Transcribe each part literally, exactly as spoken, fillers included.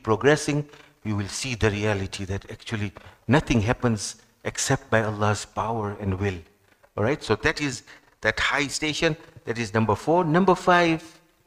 progressing, you will see the reality that actually nothing happens except by Allah's power and will. All right, so that is that high station. That is number four. Number five,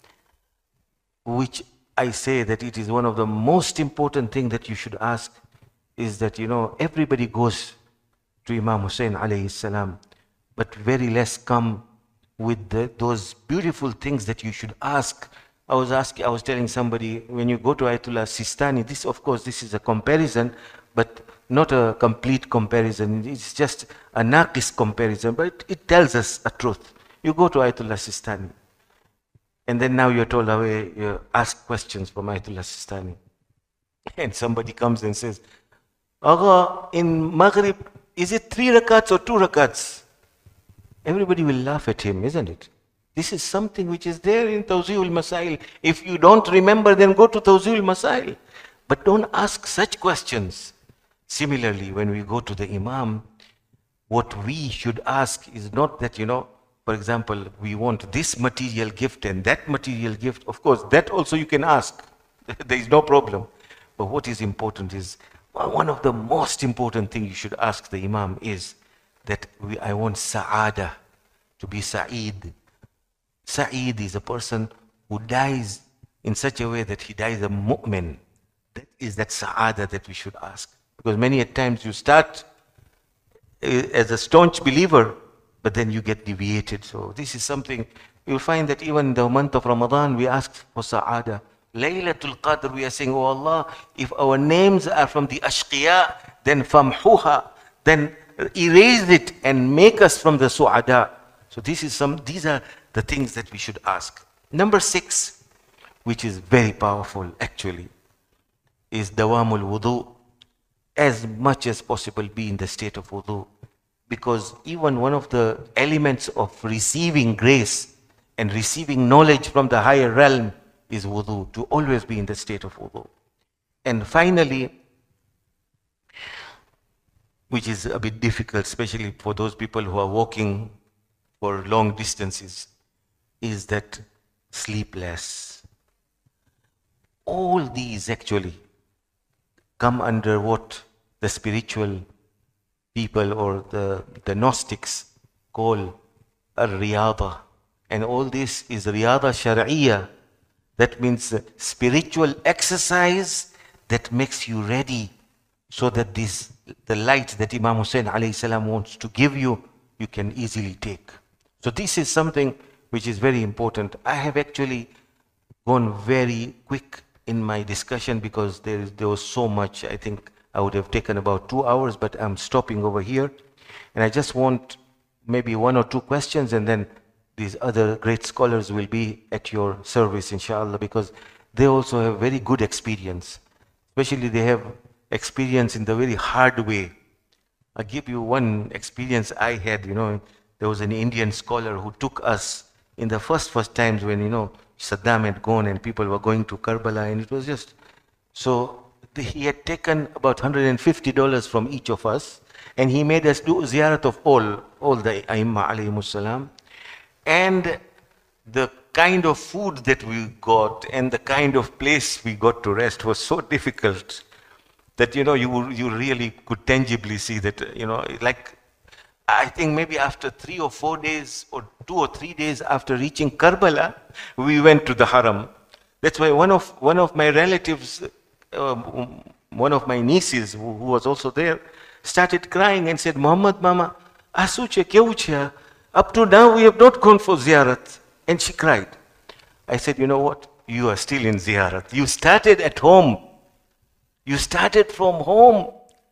which I say that it is one of the most important thing that you should ask, is that, you know, everybody goes to Imam Hussein alayhi salam, but very less come with the, those beautiful things that you should ask. I was asking, I was telling somebody, when you go to Ayatollah Sistani, this, of course, this is a comparison, but not a complete comparison. It's just a naqis comparison, but it, it tells us a truth. You go to Ayatollah Sistani, and then now you're told away, you ask questions from Ayatollah Sistani. And somebody comes and says, Agha, in Maghrib, is it three rakats or two rakats? Everybody will laugh at him, isn't it? This is something which is there in Tawzi'ul Masail. If you don't remember, then go to Tawzi'ul Masail. But don't ask such questions. Similarly, when we go to the Imam, what we should ask is not that, you know, for example, we want this material gift and that material gift. Of course, that also you can ask. There is no problem. But what is important is, one of the most important things you should ask the Imam is that we, I want Sa'ada, to be Sa'id. Sa'id is a person who dies in such a way that he dies a mu'min. That is that Sa'ada that we should ask. Because many a times you start as a staunch believer, but then you get deviated. So this is something, you'll find that even in the month of Ramadan, we ask for Sa'ada. Laylatul Qadr, we are saying, oh Allah, if our names are from the Ashqiya, then famhuha, then erase it and make us from the Su'ada. So this is some, these are the things that we should ask. Number six, which is very powerful actually, is Dawamul Wudu. As much as possible be in the state of wudu. Because even one of the elements of receiving grace and receiving knowledge from the higher realm is wudu, to always be in the state of wudu. And finally, which is a bit difficult, especially for those people who are walking for long distances, is that sleep less. All these actually come under what the spiritual people or the, the Gnostics call a riyada. And all this is riyada shar'iyya. That means spiritual exercise that makes you ready, so that this, the light that Imam Hussein alayhi salam wants to give you, you can easily take. So this is something which is very important. I have actually gone very quick in my discussion because there, is, there was so much. I think I would have taken about two hours, but I'm stopping over here. And I just want maybe one or two questions, and then these other great scholars will be at your service, inshallah, because they also have very good experience. Especially they have experience in the very hard way. I'll give you one experience I had. You know, there was an Indian scholar who took us in the first, first times when, you know, Saddam had gone and people were going to Karbala, and it was just, so he had taken about one hundred fifty dollars from each of us, and he made us do ziyarat of all, all the Aimma alayhimus salam. And the kind of food that we got and the kind of place we got to rest was so difficult that, you know, you, you really could tangibly see that, you know, like, I think maybe after three or four days or two or three days after reaching Karbala, we went to the Haram. That's why one of, one of my relatives, um, one of my nieces who, who was also there, started crying and said, Muhammad Mama, asuche keucha, up to now we have not gone for ziyarat. And she cried. I said, you know what? You are still in ziyarat. You started at home. You started from home.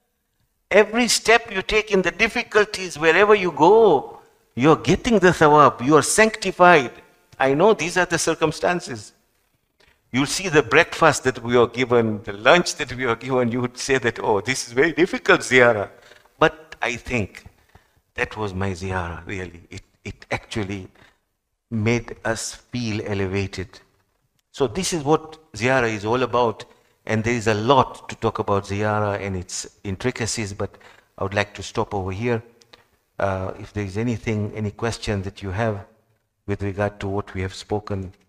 Every step you take in the difficulties, wherever you go, you're getting the thawab. You are sanctified. I know these are the circumstances. You'll see the breakfast that we are given, the lunch that we are given, you would say that, oh, this is very difficult ziyarah. But I think that was my ziyarah, really. It, it actually made us feel elevated. So this is what ziyarah is all about. And there is a lot to talk about ziyarah and its intricacies, but I would like to stop over here. Uh, if there is anything, any question that you have with regard to what we have spoken,